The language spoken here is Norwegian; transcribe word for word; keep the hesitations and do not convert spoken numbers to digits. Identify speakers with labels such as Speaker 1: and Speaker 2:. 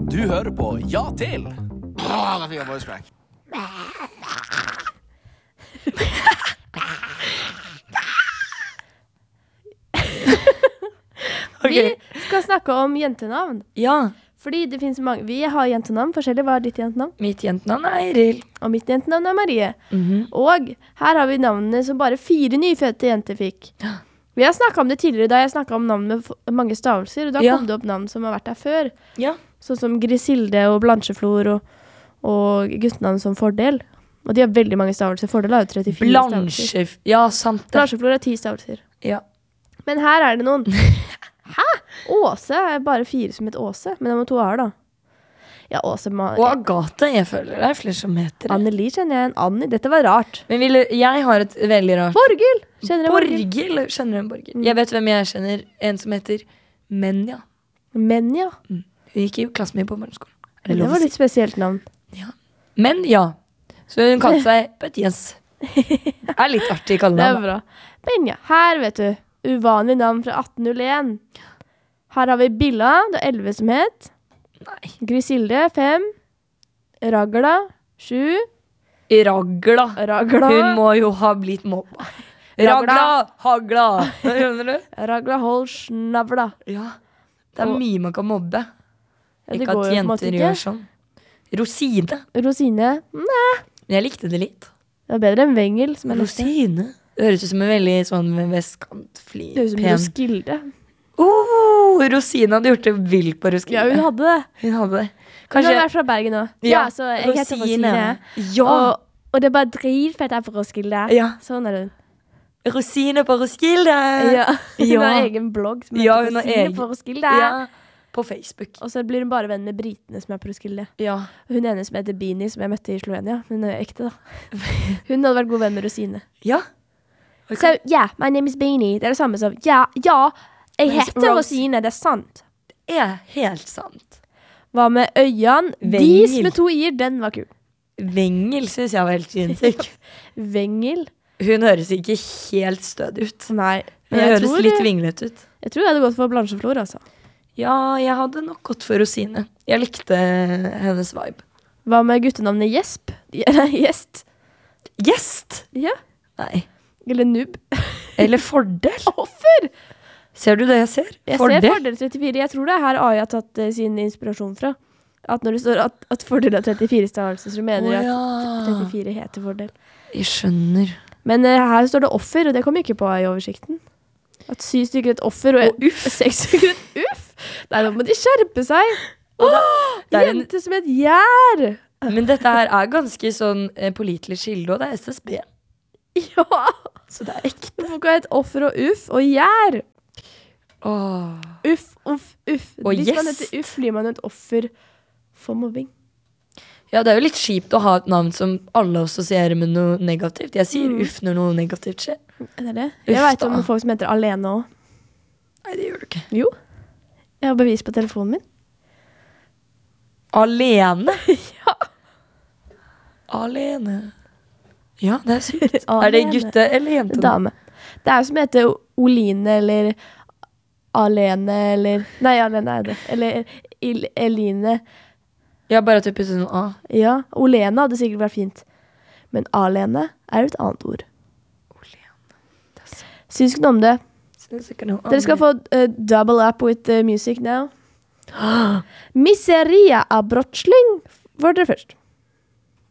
Speaker 1: Du hører på Ja til.
Speaker 2: Åh, da fikk jeg voice crack.
Speaker 3: Okay. Vi skal snakke om jentenavn.
Speaker 4: Ja.
Speaker 3: Fordi det finnes mange. Vi har jentenavn forskjellig. Hva er ditt jentenavn?
Speaker 4: Mitt jentenavn er Eiril.
Speaker 3: Og mitt jentenavn er Marie.
Speaker 4: Mm-hmm.
Speaker 3: Og her har vi navnene som bare fire nyfødte jenter fikk. Vi har snakket om det tidligere da jeg snakket om navn med mange stavelser, og da
Speaker 4: ja.
Speaker 3: kom det opp navn som har vært der før.
Speaker 4: Ja.
Speaker 3: Sånn som Grisilde og Blancheflor og, og guttenavn som Fordel. Og de har veldig mange stavelser. Fordel har jo trettifire
Speaker 4: Blanche...
Speaker 3: stavelser.
Speaker 4: Ja, sant det.
Speaker 3: Blancheflor har ti stavelser.
Speaker 4: Ja.
Speaker 3: Men her er det noen. Hæ? Åse er bare fire som et Åse, men det må to A-er da. Ja, Åse må...
Speaker 4: Og Agathe, jeg føler det er flere som heter det.
Speaker 3: Anneli kjenner jeg en Annie. Dette var rart.
Speaker 4: Men vil, jeg har et veldig rart.
Speaker 3: Borghild! Kjenner jeg
Speaker 4: Borghild?
Speaker 3: Borghild?
Speaker 4: Kjenner du en Borghild?
Speaker 3: Mm.
Speaker 4: Jeg vet hvem jeg kjenner. En som heter Menja.
Speaker 3: Menja?
Speaker 4: Mm. Hun gikk i klassen min på barneskolen.
Speaker 3: Det, det var litt spesielt navn.
Speaker 4: Ja. Men ja. Så hun kalte seg Bøtjes. Det er litt artig kallenavn.
Speaker 3: Det er bra. Men ja, her vet du. Uvanlig navn fra atten null en. Her har vi Billa, det er elleve som het.
Speaker 4: Nei.
Speaker 3: Grisilde, fem. Ragla, sju.
Speaker 4: Ragla.
Speaker 3: Ragla.
Speaker 4: Hun må jo ha blitt mobba. Ragla, hagla. Skjønner du?
Speaker 3: Ragla, hold snavla.
Speaker 4: Ja. Det er
Speaker 3: Og-
Speaker 4: mye man kan mobbe.
Speaker 3: Ja, det
Speaker 4: Ikke
Speaker 3: går
Speaker 4: at
Speaker 3: jo på en måte
Speaker 4: jenter
Speaker 3: ikke.
Speaker 4: gjør sånn. Rosine.
Speaker 3: Rosine. Nei,
Speaker 4: Jeg likte det litt.
Speaker 3: det er bedre enn Vengel, som er neste.
Speaker 4: Rosine. Det høres ut som en veldig sånn vestkant fli.
Speaker 3: Det høres ut som
Speaker 4: pen.
Speaker 3: Roskilde.
Speaker 4: Oh, Rosine hadde gjort det vilt på Roskilde.
Speaker 3: Ja, hun hadde det.
Speaker 4: Hun hadde det.
Speaker 3: Hun
Speaker 4: Kanskje
Speaker 3: hadde vært fra Bergen nå. Ja, så jeg heter Rosine.
Speaker 4: Ja.
Speaker 3: Og, og det er bare dritfett her på Roskilde.
Speaker 4: Ja.
Speaker 3: Sånn er det.
Speaker 4: Rosine på Roskilde.
Speaker 3: Ja. Hun
Speaker 4: Ja.
Speaker 3: har egen blogg som
Speaker 4: Ja,
Speaker 3: heter
Speaker 4: hun har
Speaker 3: Rosine
Speaker 4: egen-
Speaker 3: på Roskilde.
Speaker 4: Ja. På Facebook.
Speaker 3: Og så blir hun bare venn med britene som er på Roskilde.
Speaker 4: Ja.
Speaker 3: Hun ene som heter Bini, som jeg møtte i Slovenia. Hun er ekte, da. Hun hadde vært god venn med Rosine.
Speaker 4: Ja.
Speaker 3: So, yeah, my name is Bini. Det er det samme som, ja, ja, jeg
Speaker 4: Men
Speaker 3: heter
Speaker 4: Ros-
Speaker 3: Rosine, det er sant.
Speaker 4: Det er helt sant.
Speaker 3: Hva med Øyan?
Speaker 4: Vengel.
Speaker 3: Dis med to i-er, den var kul.
Speaker 4: Vengel synes jeg var helt sinnssyk.
Speaker 3: Vengel?
Speaker 4: Hun høres ikke helt stødig ut.
Speaker 3: Nei.
Speaker 4: Hun
Speaker 3: jeg
Speaker 4: høres
Speaker 3: tror,
Speaker 4: litt vinglet ut.
Speaker 3: Jeg tror jeg hadde gått for Blancheflor, altså.
Speaker 4: Ja, jeg hadde nok gått for Rosine. Jeg likte hennes vibe.
Speaker 3: Hva med guttenavnet Gjesp? Nei, Gjest.
Speaker 4: Gjest?
Speaker 3: Ja.
Speaker 4: Nei.
Speaker 3: Eller Nubb.
Speaker 4: Eller Fordel.
Speaker 3: Offer!
Speaker 4: Ser du det jeg ser?
Speaker 3: Jeg
Speaker 4: Fordel.
Speaker 3: ser Fordel trettifire. Jeg tror det er her A I har tatt uh, sin inspirasjon fra. At når det står at, at Fordel er trettifire stavelse, så mener jeg
Speaker 4: Å,
Speaker 3: at
Speaker 4: ja.
Speaker 3: trettifire heter Fordel.
Speaker 4: Jeg skjønner.
Speaker 3: Men uh, her står det offer, og det kom ikke på i oversikten. At syv stykker et offer, og,
Speaker 4: Og uff.
Speaker 3: seks stykker et uff. Nei, nå må de skjerpe seg. Og da,
Speaker 4: det er en-
Speaker 3: jente som et gjær.
Speaker 4: Men dette her er ganske sånn eh, pålitelig skilde, og det er S S B.
Speaker 3: Ja.
Speaker 4: Så det er ekte.
Speaker 3: Folk har et offer og uff, og gjær.
Speaker 4: Åh.
Speaker 3: Uff, uff, uff.
Speaker 4: Og
Speaker 3: Hvis man
Speaker 4: gjest.
Speaker 3: heter uff, blir man et offer for mobbing.
Speaker 4: Ja, det er jo litt kjipt å ha et navn som alle assosierer med noe negativt. Jeg sier
Speaker 3: Mm.
Speaker 4: uff når noe negativt skjer.
Speaker 3: Er det det?
Speaker 4: Uff
Speaker 3: Jeg vet
Speaker 4: da.
Speaker 3: om folk som heter alene også.
Speaker 4: Nei, det gjør du ikke.
Speaker 3: Jo. Jeg har bevis på telefonen min.
Speaker 4: Alene?
Speaker 3: Ja.
Speaker 4: Alene. Ja, det er sykt. Er det
Speaker 3: Alene.
Speaker 4: gutte eller jente?
Speaker 3: Dame. Det er jo som heter Oline eller Alene eller Nei, Alene er det. Eller Il Eline.
Speaker 4: Ja, bare at du putter noe A.
Speaker 3: Ja, Olene hadde sikkert vært fint. Men Alene er et annet ord. Syns ikke noe om det.
Speaker 4: Synes ikke noe
Speaker 3: Dere skal få uh, double up with uh, music now. Miseria av Brottsling var dere først.